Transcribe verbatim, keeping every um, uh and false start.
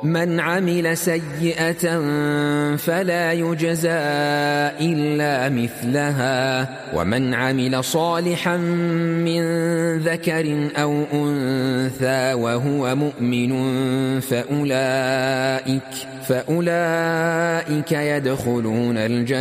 من عمل سيئة فلا يجزى إلا مثلها ومن عمل صالحا من ذكر أو أنثى وهو مؤمن فأولئك, فأولئك يدخلون الجنة